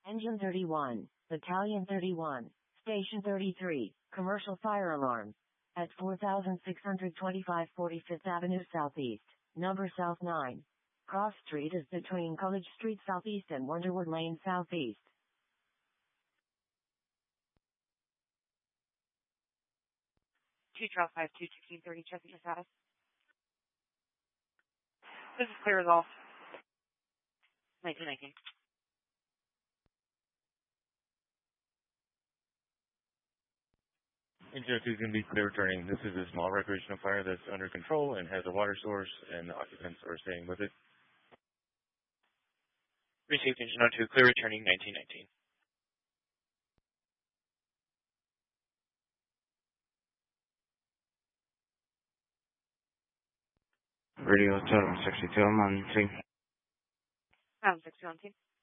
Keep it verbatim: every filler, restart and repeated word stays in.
Engine thirty-one, Battalion thirty-one, Station thirty-three, Commercial Fire Alarm. At four thousand six hundred twenty-five forty-fifth Avenue Southeast, number South nine. Cross Street is between College Street Southeast and Wonderwood Lane Southeast. two Charles five two sixteen thirty, checking your status. This is clear as all. nineteen nineteen. Engine two is going to be clear returning. This is a small recreational fire that's under control and has a water source, and the occupants are staying with it. Received engine oh two, clear returning nineteen nineteen. Radio Totem sixty-two, I'm on team. I'm sixty on team.